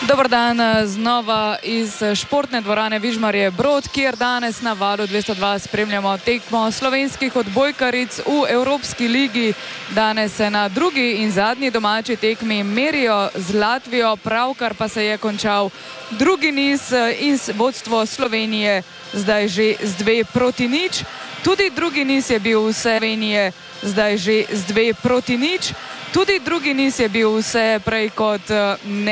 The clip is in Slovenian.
Dobar dan znova iz športne dvorane Vižmarje Brod, kjer danes na Valu 202 spremljamo tekmo slovenskih odbojkaric v Evropski ligi. Danes se na drugi in zadnji domači tekmi merijo z Latvijo, pravkar pa se je končal drugi niz in vodstvo Slovenije zdaj že z 2-0. Tudi drugi niz je bil vse Slovenije zdaj že z 2-0. Tudi drugi niz je bil vse prej kot ne.